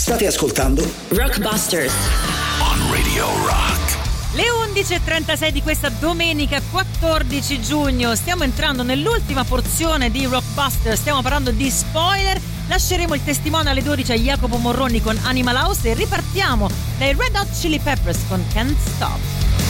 State ascoltando Rockbusters on Radio Rock. Le 11.36 di questa domenica 14 giugno. Stiamo entrando nell'ultima porzione di Rockbusters. Stiamo parlando di spoiler. Lasceremo il testimone alle 12 a Jacopo Morroni con Animal House e ripartiamo dai Red Hot Chili Peppers con Can't Stop.